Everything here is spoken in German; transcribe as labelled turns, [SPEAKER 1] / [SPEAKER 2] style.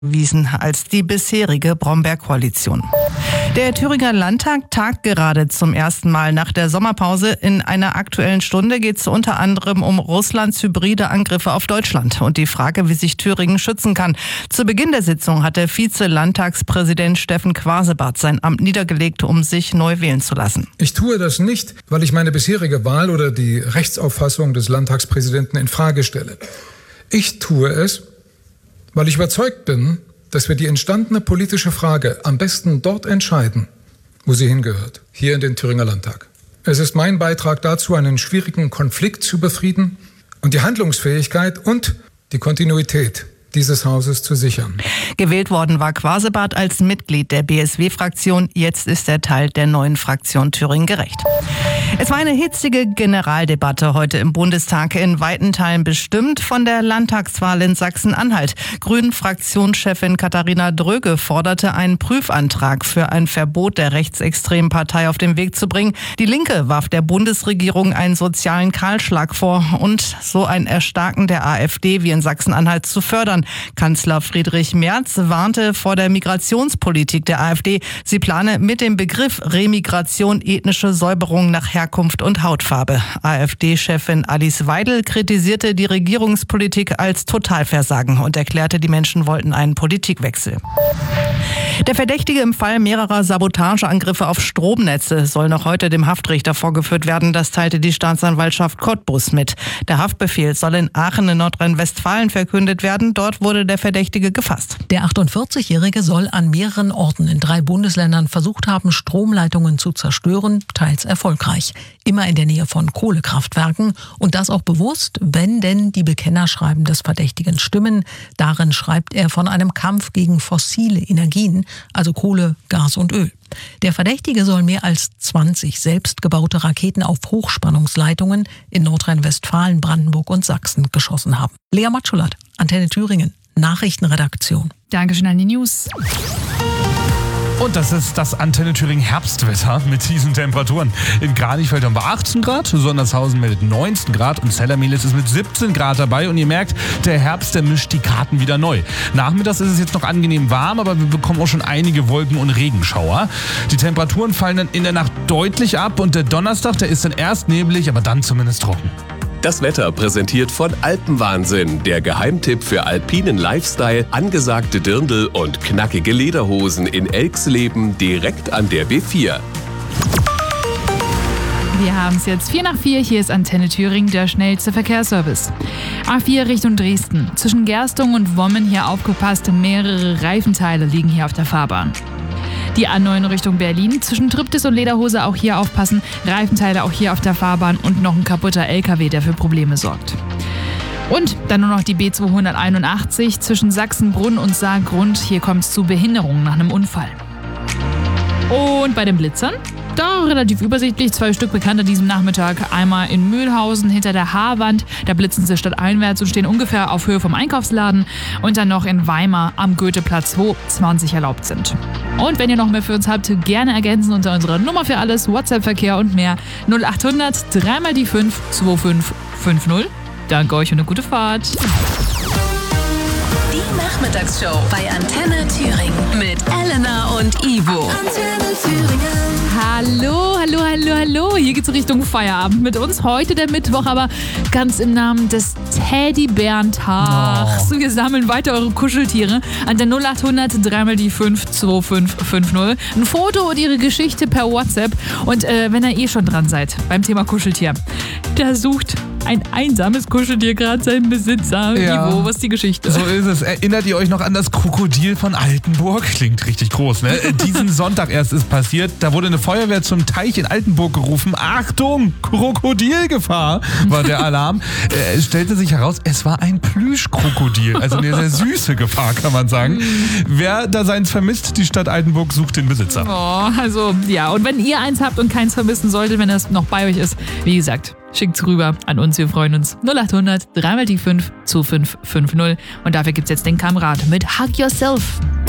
[SPEAKER 1] Wiesen als die bisherige Brombeer-Koalition. Der Thüringer Landtag tagt gerade zum ersten Mal nach der Sommerpause. In einer Aktuellen Stunde geht es unter anderem um Russlands hybride Angriffe auf Deutschland und die Frage, wie sich Thüringen schützen kann. Zu Beginn der Sitzung hat der Vize-Landtagspräsident Steffen Quasebart sein Amt niedergelegt, um sich neu wählen zu lassen.
[SPEAKER 2] Ich tue das nicht, weil ich meine bisherige Wahl oder die Rechtsauffassung des Landtagspräsidenten in Frage stelle. Ich tue es, weil ich überzeugt bin, dass wir die entstandene politische Frage am besten dort entscheiden, wo sie hingehört, hier in den Thüringer Landtag. Es ist mein Beitrag dazu, einen schwierigen Konflikt zu befrieden und die Handlungsfähigkeit und die Kontinuität dieses Hauses zu sichern.
[SPEAKER 1] Gewählt worden war Quasebart als Mitglied der BSW-Fraktion. Jetzt ist er Teil der neuen Fraktion Thüringen gerecht. Es war eine hitzige Generaldebatte heute im Bundestag, in weiten Teilen bestimmt von der Landtagswahl in Sachsen-Anhalt. Grünen-Fraktionschefin Katharina Dröge forderte, einen Prüfantrag für ein Verbot der rechtsextremen Partei auf den Weg zu bringen. Die Linke warf der Bundesregierung einen sozialen Kahlschlag vor und so ein Erstarken der AfD wie in Sachsen-Anhalt zu fördern. Kanzler Friedrich Merz warnte vor der Migrationspolitik der AfD. Sie plane mit dem Begriff Remigration ethnische Säuberung nach Herkunft und Hautfarbe. AfD-Chefin Alice Weidel kritisierte die Regierungspolitik als Totalversagen und erklärte, die Menschen wollten einen Politikwechsel. Der Verdächtige im Fall mehrerer Sabotageangriffe auf Stromnetze soll noch heute dem Haftrichter vorgeführt werden. Das teilte die Staatsanwaltschaft Cottbus mit. Der Haftbefehl soll in Aachen in Nordrhein-Westfalen verkündet werden. Dort wurde der Verdächtige gefasst.
[SPEAKER 3] Der 48-Jährige soll an mehreren Orten in 3 Bundesländern versucht haben, Stromleitungen zu zerstören, teils erfolgreich. Immer in der Nähe von Kohlekraftwerken und das auch bewusst, wenn denn die Bekennerschreiben des Verdächtigen stimmen. Darin schreibt er von einem Kampf gegen fossile Energien, also Kohle, Gas und Öl. Der Verdächtige soll mehr als 20 selbstgebaute Raketen auf Hochspannungsleitungen in Nordrhein-Westfalen, Brandenburg und Sachsen geschossen haben. Lea Matschulat, Antenne Thüringen, Nachrichtenredaktion.
[SPEAKER 4] Dankeschön an die News.
[SPEAKER 5] Und das ist das Antenne Thüringen Herbstwetter mit diesen Temperaturen. In Kranichfeld haben wir 18 Grad, Sondershausen meldet 19 Grad und Zellermehlis ist mit 17 Grad dabei. Und ihr merkt, der Herbst, der mischt die Karten wieder neu. Nachmittags ist es jetzt noch angenehm warm, aber wir bekommen auch schon einige Wolken- und Regenschauer. Die Temperaturen fallen dann in der Nacht deutlich ab und der Donnerstag, der ist dann erst neblig, aber dann zumindest trocken.
[SPEAKER 6] Das Wetter präsentiert von Alpenwahnsinn, der Geheimtipp für alpinen Lifestyle, angesagte Dirndl und knackige Lederhosen in Elxleben direkt an der B4.
[SPEAKER 4] Wir haben es jetzt 4:04, hier ist Antenne Thüringen, der schnellste Verkehrsservice. A4 Richtung Dresden. Zwischen Gerstung und Wommen hier aufgepasst, mehrere Reifenteile liegen hier auf der Fahrbahn. Die A9 Richtung Berlin, zwischen Triptis und Lederhose auch hier aufpassen, Reifenteile auch hier auf der Fahrbahn und noch ein kaputter LKW, der für Probleme sorgt. Und dann nur noch die B281 zwischen Sachsenbrunn und Saargrund, hier kommt es zu Behinderungen nach einem Unfall. Und bei den Blitzern? Da relativ übersichtlich, 2 Stück bekannt an diesem Nachmittag. Einmal in Mühlhausen hinter der Haarwand, da blitzen sie stadteinwärts und stehen ungefähr auf Höhe vom Einkaufsladen. Und dann noch in Weimar am Goetheplatz, wo 20 erlaubt sind. Und wenn ihr noch mehr für uns habt, gerne ergänzen unter unserer Nummer für alles, WhatsApp-Verkehr und mehr 0800 3 die 5 2550. Danke euch und eine gute Fahrt.
[SPEAKER 7] Die Nachmittagsshow bei Antenne Thüringen mit Elena und Ivo. Antenne Thüringen.
[SPEAKER 4] Hallo, hallo, hallo, hallo. Hier geht's Richtung Feierabend mit uns. Heute der Mittwoch, aber ganz im Namen des Teddybären-Tags. Wir sammeln weiter eure Kuscheltiere an der 0800 3 die 5 2550. Ein Foto und ihre Geschichte per WhatsApp. Und wenn ihr schon dran seid beim Thema Kuscheltier, da sucht ein einsames Kuscheltier gerade seinen Besitzer.
[SPEAKER 5] Ja.
[SPEAKER 4] Ivo, was ist die Geschichte?
[SPEAKER 5] So ist es. Erinnert ihr euch noch an das Krokodil von Altenburg? Klingt richtig groß, ne? Diesen Sonntag erst ist passiert. Da wurde eine Feuerwehr zum Teich in Altenburg gerufen. Achtung, Krokodilgefahr war der Alarm. Es stellte sich heraus, es war ein Plüschkrokodil. Also eine sehr süße Gefahr, kann man sagen. Wer da seins vermisst, die Stadt Altenburg sucht den Besitzer.
[SPEAKER 4] Oh, also ja. Und wenn ihr eins habt und keins vermissen solltet, wenn es noch bei euch ist, wie gesagt, schickt's rüber an uns, wir freuen uns. 0800 3 die 5 2550. Und dafür gibt's jetzt den Kamerad mit Hug Yourself.